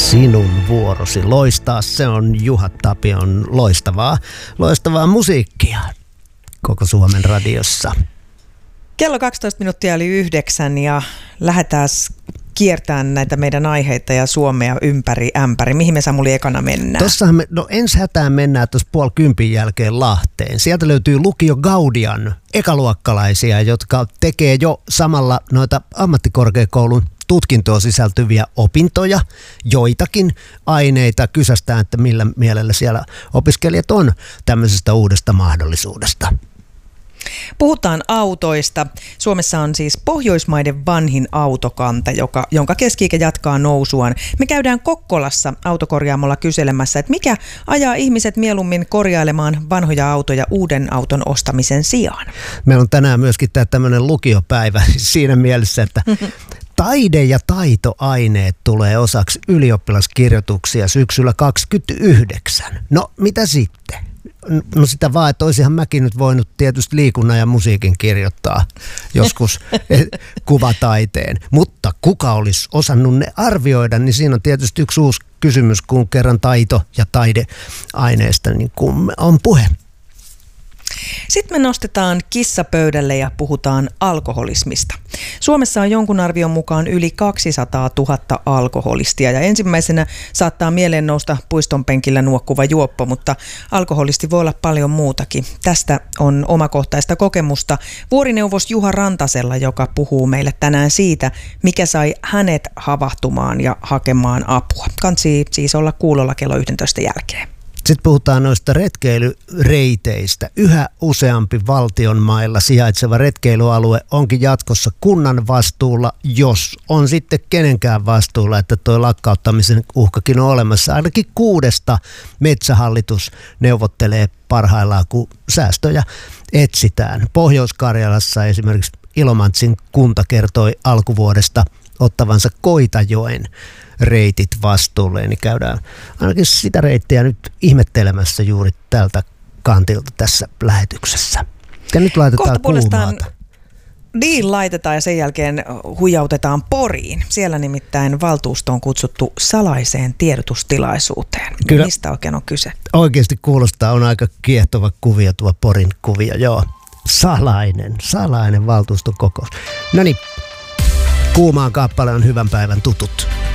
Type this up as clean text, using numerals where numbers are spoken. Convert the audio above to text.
Sinun vuorosi loistaa, se on Juha Tapion loistavaa musiikkia koko Suomen radiossa. Kello 12 minuuttia yli 9 ja lähdetään kiertämään näitä meidän aiheita ja Suomea ympäri ämpäri. Mihin me Samuli ekana mennään? Tossahan ensi hätään mennään tuossa 9:30 jälkeen Lahteen. Sieltä löytyy Lukio Gaudian ekaluokkalaisia, jotka tekee jo samalla noita ammattikorkeakoulun tutkintoon sisältyviä opintoja, joitakin aineita. Kysästään, että millä mielellä siellä opiskelijat on tämmöisestä uudesta mahdollisuudesta. Puhutaan autoista. Suomessa on siis Pohjoismaiden vanhin autokanta, jonka keski-ikä jatkaa nousuaan. Me käydään Kokkolassa autokorjaamolla kyselemässä, että mikä ajaa ihmiset mieluummin korjailemaan vanhoja autoja uuden auton ostamisen sijaan. Meillä on tänään myöskin tämmöinen lukiopäivä siinä mielessä, että taide- ja taitoaineet tulee osaksi ylioppilaskirjoituksia syksyllä 2029. No mitä sitten? No sitä vaan, että olisinhan mäkin nyt voinut tietysti liikunnan ja musiikin kirjoittaa joskus kuvataiteen. Mutta kuka olisi osannut ne arvioida, niin siinä on tietysti yksi uusi kysymys, kun kerran taito- ja taideaineesta niin kun on puhe. Sitten me nostetaan kissa pöydälle ja puhutaan alkoholismista. Suomessa on jonkun arvion mukaan yli 200 000 alkoholistia ja ensimmäisenä saattaa mieleen nousta puiston penkillä nuokkuva juoppo, mutta alkoholisti voi olla paljon muutakin. Tästä on omakohtaista kokemusta vuorineuvos Juha Rantasella, joka puhuu meille tänään siitä, mikä sai hänet havahtumaan ja hakemaan apua. Kansi siis olla kuulolla kello 11 jälkeen. Sitten puhutaan noista retkeilyreiteistä. Yhä useampi valtion mailla sijaitseva retkeilyalue onkin jatkossa kunnan vastuulla, jos on sitten kenenkään vastuulla, että tuo lakkauttamisen uhkakin on olemassa. Ainakin 6 Metsähallitus neuvottelee parhaillaan, kun säästöjä etsitään. Pohjois-Karjalassa esimerkiksi Ilomantsin kunta kertoi alkuvuodesta ottavansa Koitajoen reitit vastuulle, niin käydään ainakin sitä reittiä nyt ihmettelemässä juuri tältä kantilta tässä lähetyksessä. Ja nyt laitetaan kuumaata. Niin laitetaan ja sen jälkeen huijautetaan Poriin. Siellä nimittäin valtuusto on kutsuttu salaiseen tiedotustilaisuuteen. Kyllä. Mistä oikein on kyse? Oikeasti kuulostaa, on aika kiehtova kuvio tuo Porin kuvio, joo. Salainen valtuustokokous. No niin, kuumaan kappale on hyvän päivän tutut.